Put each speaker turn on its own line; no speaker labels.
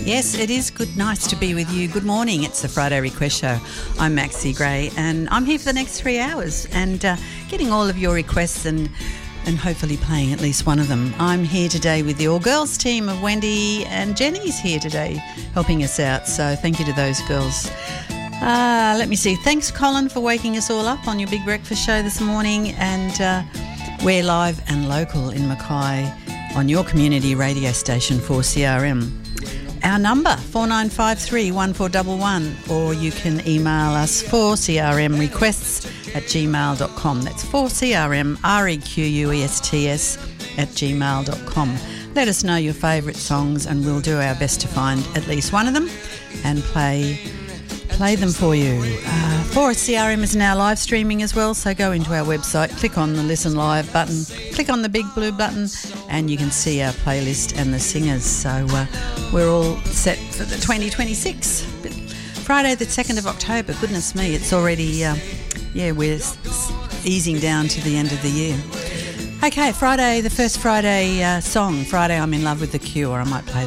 Yes, it is good. Nice to be with you. Good morning. It's the Friday Request Show. I'm Maxie Gray, and I'm here for the next 3 hours and getting all of your requests and hopefully playing at least one of them. I'm here today with the all-girls team of Wendy and Jenny's here today helping us out, so thank you to those girls. Let me see. Thanks, Colin, for waking us all up on your big breakfast show this morning, and we're live and local in Mackay on your community radio station 4CRM. Our number, 4953 1411, or you can email us 4crmrequests@gmail.com. That's 4crmrequests@gmail.com. Let us know your favourite songs and we'll do our best to find at least one of them and play them for you. 4CRM is now live streaming as well, so go into our website, click on the Listen Live button, click on the big blue button, and you can see our playlist and the singers. So we're all set for the 2026. Friday the 2nd of October, goodness me, it's already, we're easing down to the end of the year. Okay, Friday, the first Friday song, Friday I'm in Love with the Cure. I might play